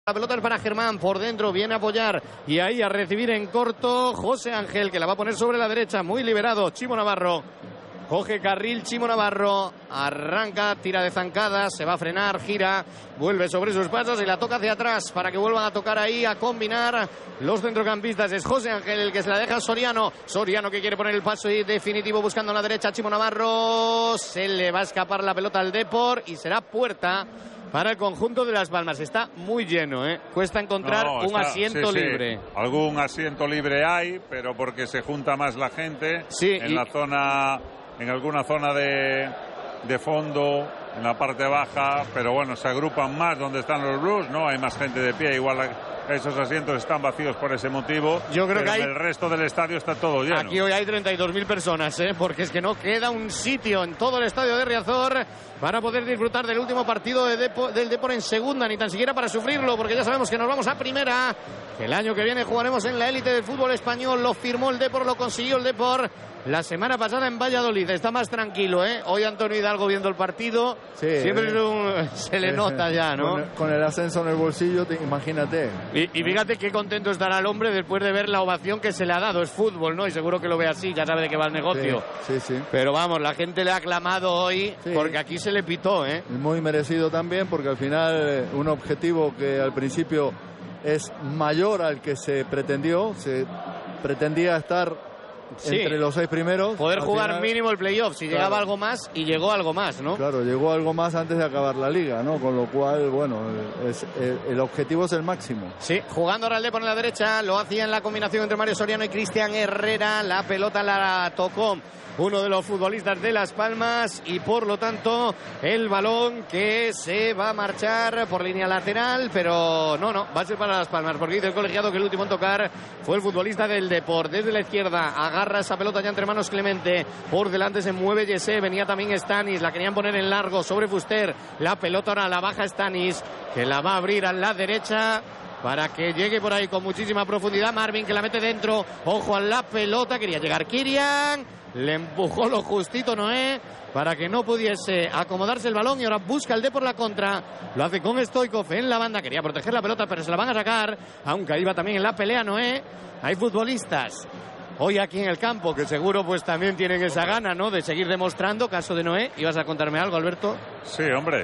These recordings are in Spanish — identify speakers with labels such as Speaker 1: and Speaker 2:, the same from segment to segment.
Speaker 1: La pelota es para Germán, por dentro viene a apoyar y ahí a recibir en corto José Ángel, que la va a poner sobre la derecha, muy liberado. Chimo Navarro coge carril, Chimo Navarro arranca, tira de zancada, se va a frenar, gira, vuelve sobre sus pasos y la toca hacia atrás para que vuelvan a tocar ahí, a combinar los centrocampistas. Es José Ángel el que se la deja a Soriano, Soriano que quiere poner el paso definitivo buscando a la derecha. Chimo Navarro, se le va a escapar la pelota al Depor y será puerta para el conjunto de Las Palmas. Está muy lleno, cuesta encontrar un asiento libre.
Speaker 2: Algún asiento libre hay, pero porque se junta más la gente en la zona, en alguna zona de fondo, en la parte baja, pero bueno, se agrupan más donde están los Blues, ¿no? Hay más gente de pie, igual esos asientos están vacíos por ese motivo.
Speaker 1: Yo creo que
Speaker 2: en el resto del estadio está todo lleno.
Speaker 1: Aquí hoy hay 32.000 personas, porque es que no queda un sitio en todo el estadio de Riazor para poder disfrutar del último partido del Depor en segunda, ni tan siquiera para sufrirlo, porque ya sabemos que nos vamos a primera, que el año que viene jugaremos en la élite del fútbol español. Lo firmó el Depor, lo consiguió el Depor la semana pasada en Valladolid. Está más tranquilo, Hoy Antonio Hidalgo viendo el partido, siempre se le nota ya, ¿no?
Speaker 3: Con el ascenso en el bolsillo, imagínate.
Speaker 1: Y fíjate qué contento estará el hombre después de ver la ovación que se le ha dado. Es fútbol, ¿no? Y seguro que lo ve así, ya sabe de qué va el negocio.
Speaker 3: Sí.
Speaker 1: Pero vamos, la gente le ha aclamado hoy porque aquí se le pitó,
Speaker 3: Muy merecido también, porque al final un objetivo que al principio es mayor al que se pretendía estar entre los 6 primeros.
Speaker 1: Poder jugar
Speaker 3: final,
Speaker 1: mínimo el playoff, si llegaba algo más, y llegó algo más, ¿no?
Speaker 3: Claro, llegó algo más antes de acabar la liga, ¿no? Con lo cual, bueno, el objetivo es el máximo.
Speaker 1: Sí, jugando ahora el Depor en la derecha, lo hacía en la combinación entre Mario Soriano y Cristian Herrera. La pelota la tocó uno de los futbolistas de Las Palmas y por lo tanto el balón que se va a marchar por línea lateral, pero no, va a ser para Las Palmas, porque dice el colegiado que el último en tocar fue el futbolista del Depor. Desde la izquierda agarra esa pelota ya entre manos Clemente, por delante se mueve Yesé, venía también Stanis, la querían poner en largo sobre Fuster, la pelota ahora la baja Stanis, que la va a abrir a la derecha para que llegue por ahí con muchísima profundidad. Marvin, que la mete dentro, ojo a la pelota, quería llegar Kirian, le empujó lo justito Noé para que no pudiese acomodarse el balón y ahora busca el Depor la contra. Lo hace con Stoikov en la banda, quería proteger la pelota pero se la van a sacar, aunque iba también en la pelea Noé. Hay futbolistas hoy aquí en el campo que seguro pues también tienen esa gana, ¿no?, de seguir demostrando. Caso de Noé. ¿Ibas a contarme algo, Alberto?
Speaker 2: Sí, hombre,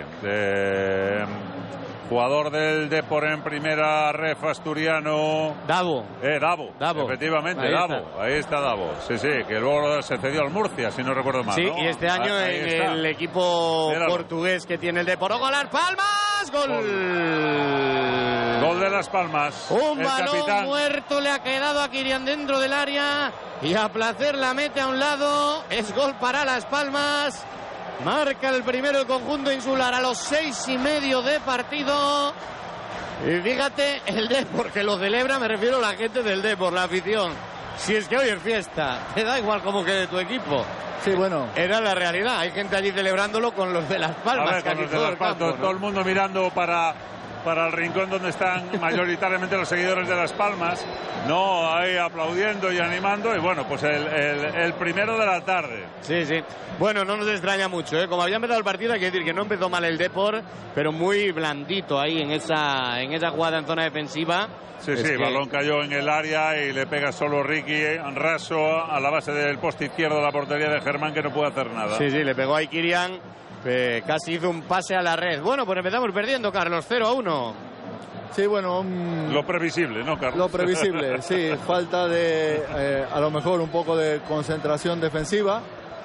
Speaker 2: jugador del Depor en primera ref asturiano.
Speaker 1: Davo.
Speaker 2: Davo. Efectivamente, Ahí está Davo. Sí, que luego se cedió al Murcia, si no recuerdo mal.
Speaker 1: Sí,
Speaker 2: ¿no?
Speaker 1: Y este año el equipo portugués que tiene el Depor. ¡Gol Las Palmas! ¡Gol!
Speaker 2: Gol de Las Palmas.
Speaker 1: Un balón muerto le ha quedado a Kirian dentro del área y a placer la mete a un lado. Es gol para Las Palmas. Marca el primero el conjunto insular a los 6:30 de partido. Y fíjate el Depor que lo celebra, me refiero a la gente del Depor, la afición. Si es que hoy es fiesta, te da igual cómo quede tu equipo.
Speaker 3: Sí, bueno.
Speaker 1: Era la realidad, hay gente allí celebrándolo con los de Las Palmas.
Speaker 2: A ver, con los de Las Palmas, todo el mundo mirando para el rincón donde están mayoritariamente los seguidores de Las Palmas, no, ahí aplaudiendo y animando, y bueno, pues el primero de la tarde.
Speaker 1: Sí. Bueno, no nos extraña mucho, Como había empezado el partido, hay que decir que no empezó mal el Depor, pero muy blandito ahí en esa jugada en zona defensiva.
Speaker 2: Sí, balón cayó en el área y le pega solo Ricky raso a la base del poste izquierdo de la portería de Germán, que no puede hacer nada.
Speaker 1: Sí, le pegó ahí Kirian. Casi hizo un pase a la red. Bueno, pues empezamos perdiendo, Carlos, 0-1.
Speaker 3: Sí, bueno.
Speaker 2: Lo previsible, ¿no, Carlos?
Speaker 3: Lo previsible, sí. Falta de, a lo mejor, un poco de concentración defensiva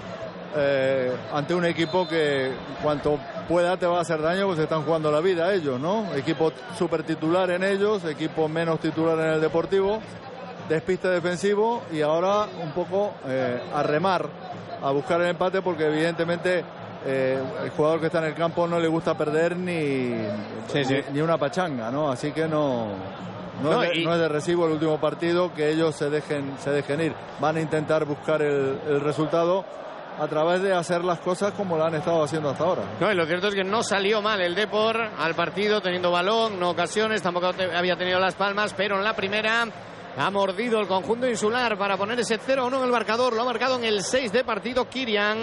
Speaker 3: ante un equipo que, cuanto pueda, te va a hacer daño, pues están jugando la vida ellos, ¿no? Equipo súper titular en ellos, equipo menos titular en el Deportivo. Despiste defensivo y ahora un poco a remar, a buscar el empate, porque evidentemente el jugador que está en el campo no le gusta perder ni una pachanga, ¿no? Así que no es de recibo el último partido que ellos se dejen ir. Van a intentar buscar el resultado a través de hacer las cosas como lo han estado haciendo hasta ahora.
Speaker 1: No, y lo cierto es que no salió mal el Depor al partido, teniendo balón, no ocasiones, tampoco había tenido Las Palmas, pero en la primera ha mordido el conjunto insular para poner ese 0-1 en el marcador. Lo ha marcado en el 6 de partido Kirian.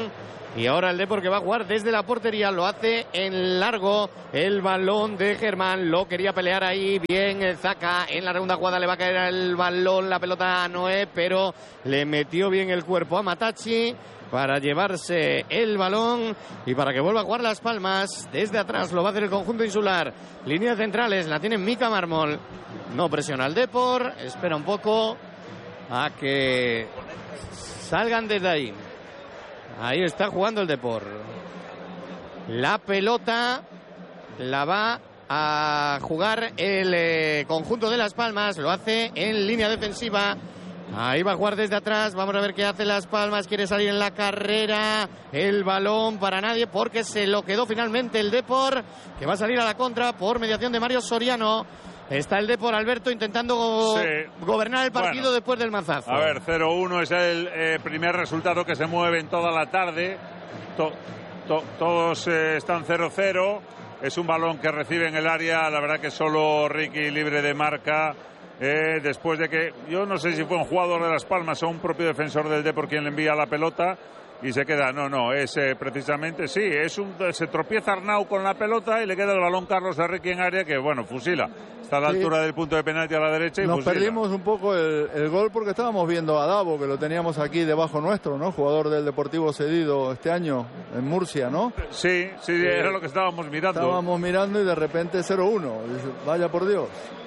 Speaker 1: Y ahora el Depor que va a jugar desde la portería, lo hace en largo, el balón de Germán, lo quería pelear ahí, bien Zaka, en la segunda jugada le va a caer el balón, la pelota a Noé, pero le metió bien el cuerpo a Matachi para llevarse el balón y para que vuelva a jugar Las Palmas. Desde atrás lo va a hacer el conjunto insular, líneas centrales, la tiene Mika Mármol, no presiona al Depor, espera un poco a que salgan desde ahí. Ahí está jugando el Depor. La pelota la va a jugar el conjunto de Las Palmas. Lo hace en línea defensiva. Ahí va a jugar desde atrás. Vamos a ver qué hace Las Palmas. Quiere salir en la carrera. El balón para nadie porque se lo quedó finalmente el Depor, que va a salir a la contra por mediación de Mario Soriano. Está el Depor, Alberto, intentando gobernar el partido después del mazazo.
Speaker 2: A ver, 0-1 es el primer resultado que se mueve en toda la tarde. Todos están 0-0. Es un balón que recibe en el área. La verdad que solo Ricky libre de marca. Después de que, yo no sé si fue un jugador de Las Palmas o un propio defensor del Depor quien le envía la pelota. Y se queda, es precisamente, se tropieza Arnau con la pelota y le queda el balón Carlos a Ricky en área que, fusila. Está a la altura del punto de penalti a la derecha y
Speaker 3: nos
Speaker 2: fusila.
Speaker 3: Perdimos un poco el gol porque estábamos viendo a Davo, que lo teníamos aquí debajo nuestro, ¿no? Jugador del Deportivo cedido este año en Murcia, ¿no?
Speaker 2: Sí, era lo que estábamos mirando.
Speaker 3: Estábamos mirando y de repente 0-1. Vaya por Dios.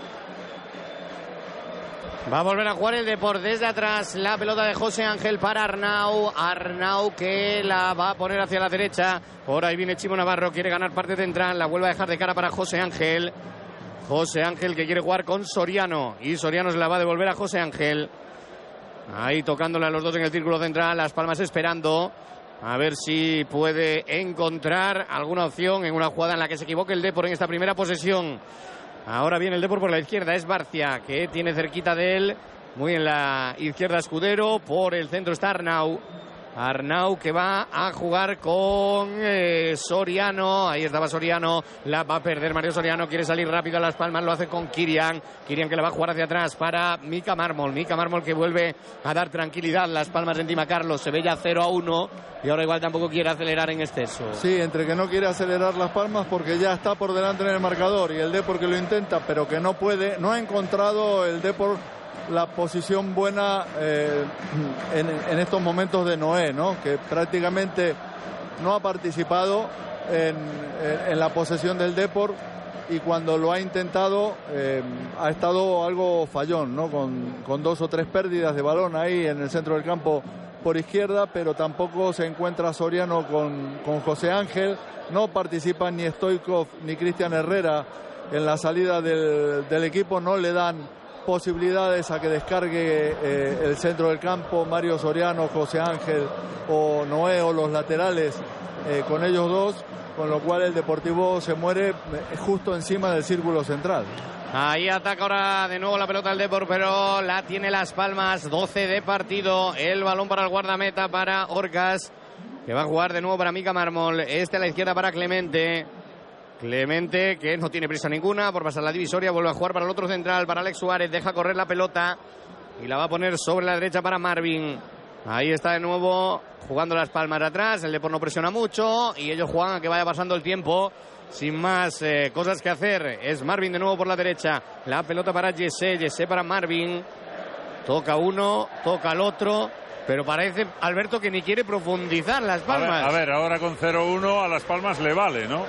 Speaker 1: Va a volver a jugar el Depor desde atrás. La pelota de José Ángel para Arnau. Arnau que la va a poner hacia la derecha. Por ahí viene Chimo Navarro. Quiere ganar parte central. La vuelve a dejar de cara para José Ángel. José Ángel que quiere jugar con Soriano. Y Soriano se la va a devolver a José Ángel. Ahí tocándole a los dos en el círculo central. Las Palmas esperando. A ver si puede encontrar alguna opción en una jugada en la que se equivoque el Depor en esta primera posesión. Ahora viene el Depor por la izquierda, es Barcia, que tiene cerquita de él, muy en la izquierda Escudero, por el centro está Arnau. Arnau que va a jugar con Soriano, ahí estaba Soriano, la va a perder Mario Soriano, quiere salir rápido a Las Palmas, lo hace con Kirian que le va a jugar hacia atrás para Mika Mármol que vuelve a dar tranquilidad. Las Palmas encima Carlos, se ve ya 0-1 y ahora igual tampoco quiere acelerar en exceso.
Speaker 3: Sí, entre que no quiere acelerar Las Palmas porque ya está por delante en el marcador y el Depor que lo intenta pero que no puede, no ha encontrado el Depor la posición buena en estos momentos de Noé, ¿no? Que prácticamente no ha participado en la posesión del Depor y cuando lo ha intentado ha estado algo fallón, ¿no? Con 2 o 3 pérdidas de balón ahí en el centro del campo por izquierda, pero tampoco se encuentra Soriano con José Ángel, no participan ni Stoichkov ni Cristian Herrera en la salida del equipo, no le dan posibilidades a que descargue el centro del campo Mario Soriano, José Ángel o Noé o los laterales con ellos dos, con lo cual el Deportivo se muere justo encima del círculo central.
Speaker 1: Ahí ataca ahora de nuevo la pelota del Depor, pero la tiene Las Palmas, 12 de partido, el balón para el guardameta para Orcas, que va a jugar de nuevo para Mika Mármol, a la izquierda para Clemente que no tiene prisa ninguna por pasar la divisoria, vuelve a jugar para el otro central, para Alex Suárez, deja correr la pelota y la va a poner sobre la derecha para Marvin. Ahí está de nuevo jugando Las Palmas atrás, el Depor no presiona mucho y ellos juegan a que vaya pasando el tiempo sin más cosas que hacer. Es Marvin de nuevo por la derecha, la pelota para Jesse para Marvin, toca uno, toca el otro, pero parece, Alberto, que ni quiere profundizar Las Palmas.
Speaker 2: A ver, ahora con 0-1 a Las Palmas le vale, ¿no?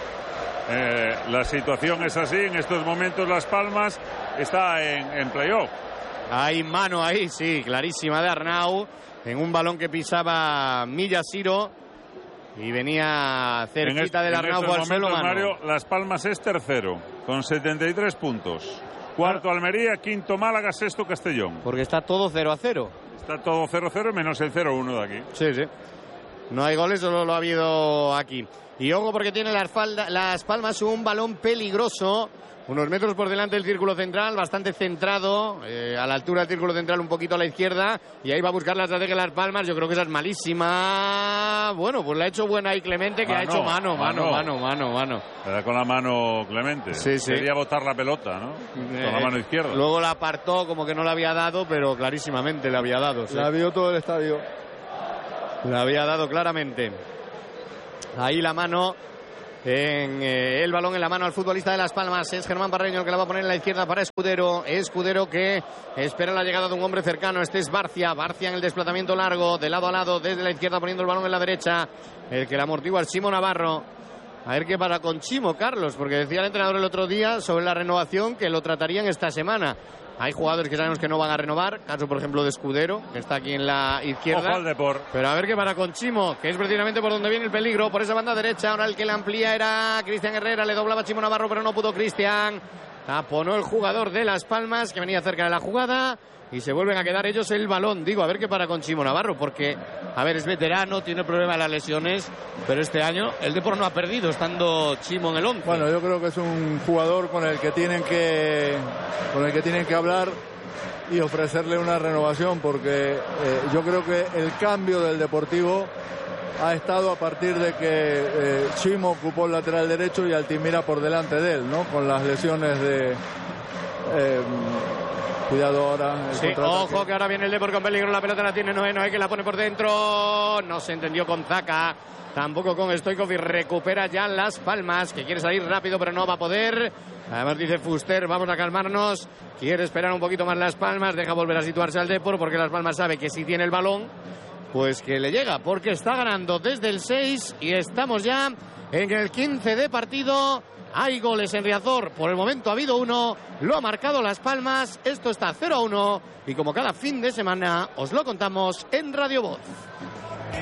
Speaker 2: La situación es así, en estos momentos Las Palmas está en playoff.
Speaker 1: Hay mano ahí, sí, clarísima de Arnau, en un balón que pisaba Millasiro y venía cerquita del Arnau al suelo.
Speaker 2: Mario, Las Palmas es tercero con 73 puntos, cuarto Almería, quinto Málaga, sexto Castellón.
Speaker 1: Porque está todo 0-0.
Speaker 2: Está todo 0-0 menos el 0-1 de aquí.
Speaker 1: Sí. No hay goles, solo lo ha habido aquí. Y ojo porque tiene Las Palmas un balón peligroso, unos metros por delante del círculo central, bastante centrado, a la altura del círculo central un poquito a la izquierda, y ahí va a buscar la estrategia de Las Palmas. Yo creo que esa es malísima. Bueno, pues la ha hecho buena ahí Clemente, que ha hecho mano.
Speaker 2: Le da con la mano Clemente.
Speaker 1: Sí.
Speaker 2: Quería botar la pelota, ¿no? Con la mano izquierda.
Speaker 1: Luego la apartó como que no la había dado, pero clarísimamente la había dado. Sí.
Speaker 3: La vio todo el estadio.
Speaker 1: La había dado claramente. ahí la mano en el balón en la mano al futbolista de Las Palmas. Es Germán Parreño el que la va a poner en la izquierda para Escudero. Escudero que espera la llegada de un hombre cercano. Este es Barcia. Barcia en el desplazamiento largo, de lado a lado, desde la izquierda poniendo el balón en la derecha. El que la amortigua es Chimo Navarro. A ver qué para con Chimo, Carlos, porque decía el entrenador el otro día sobre la renovación que lo tratarían esta semana. Hay jugadores que sabemos que no van a renovar, caso por ejemplo de Escudero, que está aquí en la izquierda.
Speaker 2: Ojo al Depor.
Speaker 1: Pero a ver qué para con Chimo, que es precisamente por donde viene el peligro, por esa banda derecha. Ahora el que la amplía era Cristian Herrera, le doblaba Chimo Navarro, pero no pudo Cristian. Taponó el jugador de Las Palmas, que venía cerca de la jugada. Y se vuelven a quedar ellos el balón. Digo, a ver qué para con Chimo Navarro, porque, a ver, es veterano, tiene problema de las lesiones, pero este año el Depor no ha perdido, estando Chimo en el 11.
Speaker 3: Bueno, yo creo que es un jugador con el que tienen que hablar y ofrecerle una renovación, porque yo creo que el cambio del Deportivo ha estado a partir de que Chimo ocupó el lateral derecho y Altimira por delante de él, ¿no? Con las lesiones de... cuidado ahora.
Speaker 1: Sí, ojo que ahora viene el Depor con peligro. La pelota la tiene Noé que la pone por dentro. No se entendió con Zaka. Tampoco con Stoichkov y recupera ya Las Palmas, que quiere salir rápido pero no va a poder. Además dice Fuster, vamos a calmarnos. Quiere esperar un poquito más Las Palmas. Deja volver a situarse al Depor porque Las Palmas sabe que si tiene el balón, pues que le llega. Porque está ganando desde el 6 y estamos ya en el 15 de partido. Hay goles en Riazor, por el momento ha habido uno, lo ha marcado Las Palmas, esto está 0-1 y como cada fin de semana os lo contamos en Radio Voz.